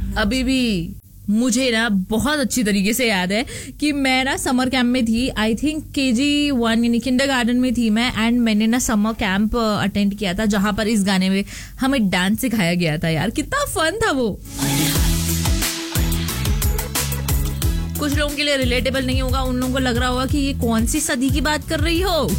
अभी भी मुझे ना बहुत अच्छी तरीके से याद है कि मैं ना समर कैंप में थी. आई थिंक KG1 यानी किंडरगार्टन में थी मैं. एंड मैंने ना समर कैंप अटेंड किया था जहां पर इस गाने में हमें डांस सिखाया गया था. यार कितना फन था वो. कुछ लोगों के लिए रिलेटेबल नहीं होगा, उन लोगों को लग रहा होगा कि ये कौन सी सदी की बात कर रही हो.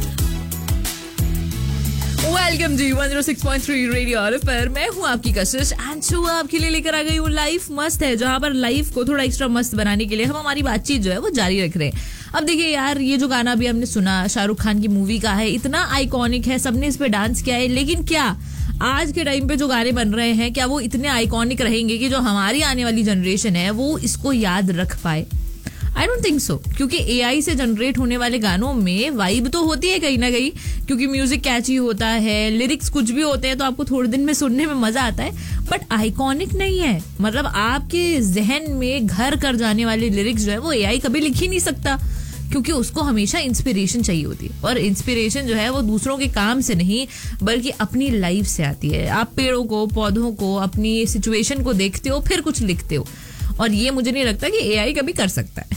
वेलकम जी 106.3 रेडियो पर मैं हूँ आपकी कशिश एंड सुबह आपके लिए लेकर आ गई हूँ लाइफ मस्त है, जहाँ पर लाइफ को थोड़ा एक्स्ट्रा मस्त बनाने के लिए हम हमारी बातचीत जो है वो जारी रख रहे हैं. अब देखिए यार, ये जो गाना अभी हमने सुना शाहरुख खान की मूवी का है, इतना आइकॉनिक है, सबने इस पे डांस किया है. लेकिन क्या आज के टाइम पे जो गाने बन रहे हैं क्या वो इतने आइकॉनिक रहेंगे कि जो हमारी आने वाली जनरेशन है वो इसको याद रख पाए? आई डोंट थिंक सो, क्योंकि AI से जनरेट होने वाले गानों में वाइब तो होती है कहीं ना कहीं, क्योंकि म्यूजिक कैची होता है, लिरिक्स कुछ भी होते हैं तो आपको थोड़े दिन में सुनने में मजा आता है, बट आइकॉनिक नहीं है. मतलब आपके जहन में घर कर जाने वाले लिरिक्स जो है वो AI कभी लिख ही नहीं सकता, क्योंकि उसको हमेशा इंस्पिरेशन चाहिए होती है. और इंस्पिरेशन जो है वो दूसरों के काम से नहीं बल्कि अपनी लाइफ से आती है. आप पेड़ों को, पौधों को, अपनी सिचुएशन को देखते हो फिर कुछ लिखते हो, और ये मुझे नहीं लगता कि AI कभी कर सकता है.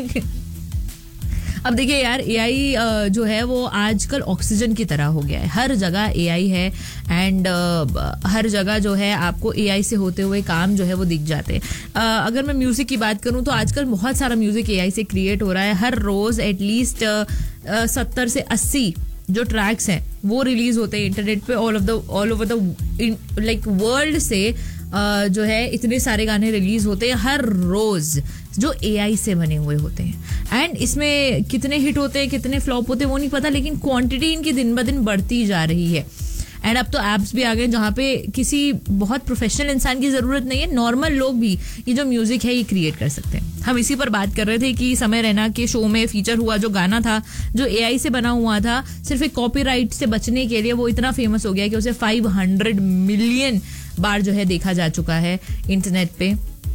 अब देखिए यार, AI जो है वो आजकल ऑक्सीजन की तरह हो गया है. हर जगह AI है एंड हर जगह जो है आपको AI से होते हुए काम जो है वो दिख जाते हैं. अगर मैं म्यूजिक की बात करूं तो आजकल बहुत सारा म्यूजिक AI से क्रिएट हो रहा है. हर रोज एटलीस्ट 70 से 80 जो ट्रैक्स हैं वो रिलीज होते हैं इंटरनेट पे. All over the like world से जो है इतने सारे गाने रिलीज होते हैं हर रोज जो AI से बने हुए होते हैं. एंड इसमें कितने हिट होते हैं कितने फ्लॉप होते हैं वो नहीं पता, लेकिन क्वांटिटी इनकी दिन ब दिन बढ़ती जा रही है. एंड अब तो एप्स भी आ गए जहाँ पे किसी बहुत प्रोफेशनल इंसान की जरूरत नहीं है, नॉर्मल लोग भी ये जो म्यूजिक है ये क्रिएट कर सकते हैं. हम इसी पर बात कर रहे थे कि समय रैना के शो में फीचर हुआ जो गाना था जो AI से बना हुआ था, सिर्फ एक कॉपीराइट से बचने के लिए वो इतना फेमस हो गया कि उसे 500 मिलियन बार जो है देखा जा चुका है इंटरनेट पे.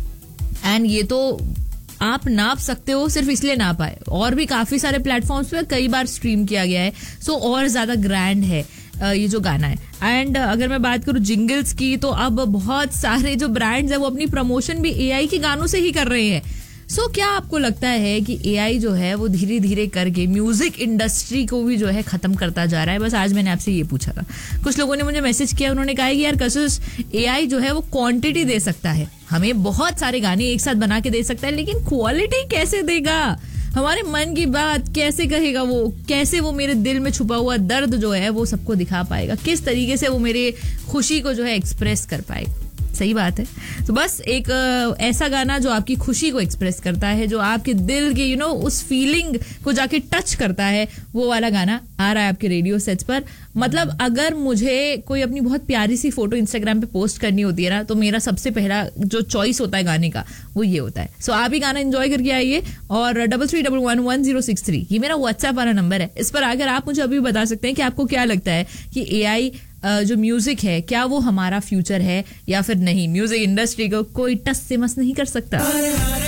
एंड ये तो आप नाप सकते हो, सिर्फ इसलिए ना पाए, और भी काफी सारे प्लेटफॉर्म्स पे कई बार स्ट्रीम किया गया है. सो और ज्यादा ग्रैंड है ये जो गाना है. एंड अगर मैं बात करूं जिंगल्स की तो अब बहुत सारे जो ब्रांड्स है वो अपनी प्रमोशन भी AI के गानों से ही कर रहे हैं. सो क्या आपको लगता है कि AI जो है वो धीरे धीरे करके म्यूजिक इंडस्ट्री को भी जो है खत्म करता जा रहा है? बस आज मैंने आपसे ये पूछा था. कुछ लोगों ने मुझे मैसेज किया, उन्होंने कहा कि यार कशिश, AI जो है वो क्वांटिटी दे सकता है, हमें बहुत सारे गाने एक साथ बना के दे सकता है, लेकिन क्वालिटी कैसे देगा? हमारे मन की बात कैसे कहेगा वो? कैसे वो मेरे दिल में छुपा हुआ दर्द जो है वो सबको दिखा पाएगा? किस तरीके से वो मेरे खुशी को जो है एक्सप्रेस कर पाएगा? सही बात है. तो बस एक ऐसा गाना जो आपकी खुशी को एक्सप्रेस करता है, जो आपके दिल के उस फीलिंग को जाके टच करता है, वो वाला गाना आ रहा है आपके रेडियो सेट्स पर. मतलब अगर मुझे कोई अपनी बहुत प्यारी सी फोटो इंस्टाग्राम पे पोस्ट करनी होती है ना, तो मेरा सबसे पहला जो चॉइस होता है गाने का वो ये होता है. सो आप ही गाना एंजॉय करके आइए. और 33111063 ये मेरा व्हाट्सएप वाला नंबर है. इस पर आकर आप मुझे अभी बता सकते हैं कि आपको क्या लगता है कि AI जो म्यूजिक है क्या वो हमारा फ्यूचर है या फिर नहीं? म्यूजिक इंडस्ट्री को कोई टस से मस नहीं कर सकता.